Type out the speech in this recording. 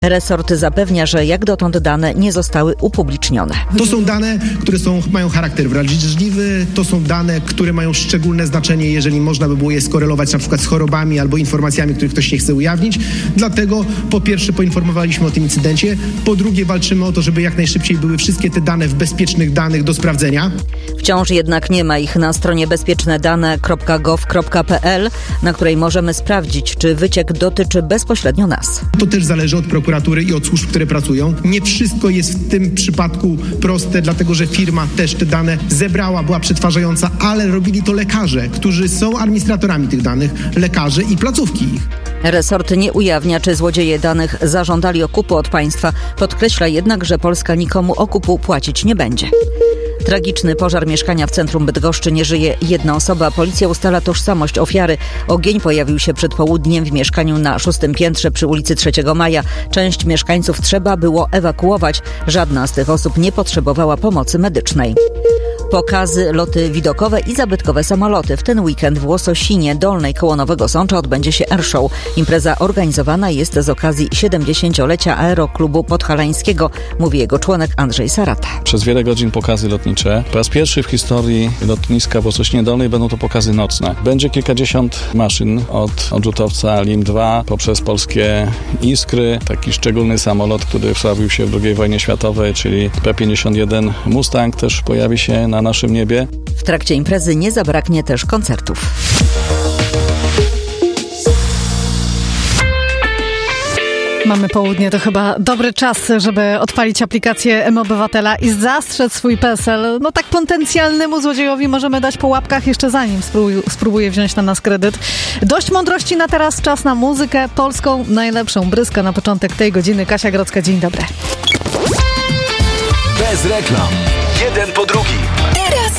Resort zapewnia, że jak dotąd dane nie zostały upublicznione. To są dane, które mają charakter wrażliwy, to są dane, które mają szczególne znaczenie, jeżeli można by było je skorelować na przykład z chorobami albo informacjami, których ktoś nie chce ujawnić. Dlatego po pierwsze poinformowaliśmy o tym incydencie, po drugie walczymy o to, żeby jak najszybciej były wszystkie te dane w bezpiecznych danych do sprawdzenia. Wciąż jednak nie ma ich na stronie bezpiecznedane.gov.pl, na której możemy sprawdzić, czy wyciek dotyczy bezpośrednio nas. To też zależy od prokuratury i od służb, które pracują. Nie wszystko jest w tym przypadku proste, dlatego że firma też te dane zebrała, była przetwarzająca, ale robili to lekarze, którzy są administratorami tych danych, lekarze i placówki ich. Resort nie ujawnia, czy złodzieje danych zażądali okupu od państwa. Podkreśla jednak, że Polska nikomu okupu płacić nie będzie. Tragiczny pożar mieszkania w centrum Bydgoszczy. Nie żyje jedna osoba. Policja ustala tożsamość ofiary. Ogień pojawił się przed południem w mieszkaniu na 6. piętrze przy ulicy 3 Maja. Część mieszkańców trzeba było ewakuować. Żadna z tych osób nie potrzebowała pomocy medycznej. Pokazy, loty widokowe i zabytkowe samoloty. W ten weekend w Łososinie Dolnej koło Nowego Sącza odbędzie się Airshow. Impreza organizowana jest z okazji 70-lecia Aeroklubu Podhalańskiego, mówi jego członek Andrzej Sarata. Przez wiele godzin pokazy lotnicze. Po raz pierwszy w historii lotniska w Łososinie Dolnej będą to pokazy nocne. Będzie kilkadziesiąt maszyn od odrzutowca LIM-2 poprzez polskie Iskry. Taki szczególny samolot, który wsławił się w II wojnie światowej, czyli P-51 Mustang też pojawi się na naszym niebie. W trakcie imprezy nie zabraknie też koncertów. Mamy południe, to chyba dobry czas, żeby odpalić aplikację mObywatela i zastrzec swój PESEL. No tak potencjalnemu złodziejowi możemy dać po łapkach jeszcze zanim spróbuje wziąć na nas kredyt. Dość mądrości na teraz, czas na muzykę polską, najlepszą bryskę na początek tej godziny. Kasia Grodzka, dzień dobry. Bez reklam. Jeden po drugim. Teraz